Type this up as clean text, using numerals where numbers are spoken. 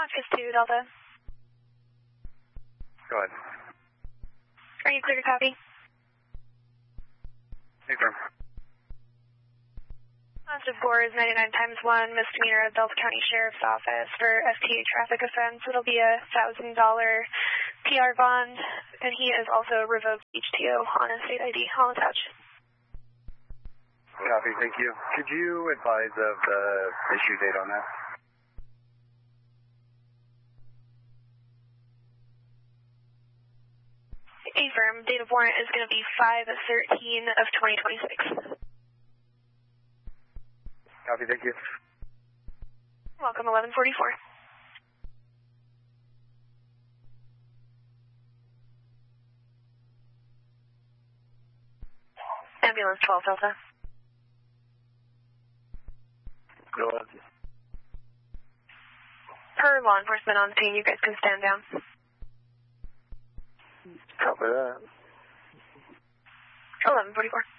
Oscar 2, Delta. Go ahead. Are you clear to copy? Confirm. Positive 4 is 99 times 1 misdemeanor at Delta County Sheriff's Office for FTA traffic offense. It'll be a $1,000 PR bond, and he is also revoked HTO on a state ID. I'll attach. Copy, thank you. Could you advise of the issue date on that? Affirm. Date of warrant is going to be 5/13 of 2026. Copy, thank you. Welcome, 1144. Ambulance 12, Delta. Go ahead. Per law enforcement on scene, you guys can stand down. Copy that. 1144.